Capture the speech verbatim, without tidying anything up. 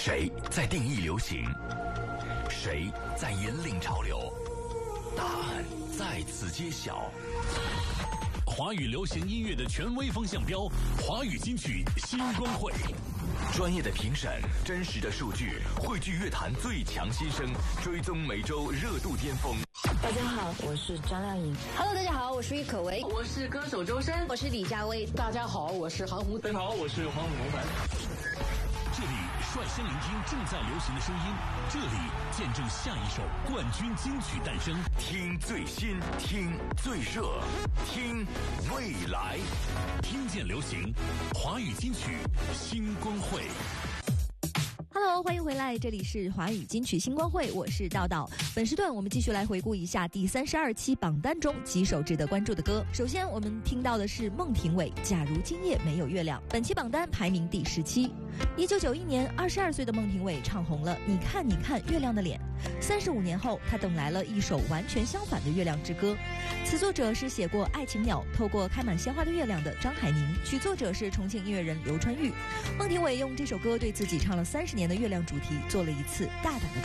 谁在定义流行？谁在引领潮流？答案在此揭晓。 华语流行音乐的权威风向标，华语金曲新光会。 专业的评审，真实的数据，汇聚乐坛最强新声，追踪每周热度巅峰。 大家好，我是张靓颖。 Hello， 大家好，我是郁可唯。 我是歌手周深。 我是李佳薇。 大家好，我是韩红。 大家好，我是黄武龙凡。 这里率先聆听正在流行的声音，这里见证下一首冠军金曲诞生。 听最新，听最热，听未来， 听见流行，华语金曲新光会。 Hello， 欢迎回来，这里是华语金曲星光会，我是道道。本时段我们继续来回顾一下第三十二期榜单中几首值得关注的歌。首先我们听到的是孟庭苇《假如今夜没有月亮》，本期榜单排名第十七。一九九一年，二十二岁的孟庭苇唱红了《你看你看月亮的脸》。三十五年后，她等来了一首完全相反的《月亮之歌》。词作者是写过《爱情鸟》《透过开满鲜花的月亮》的张海宁，曲作者是重庆音乐人刘川玉。孟庭苇用这首歌对自己唱了三十年的月亮主题做了一次大胆的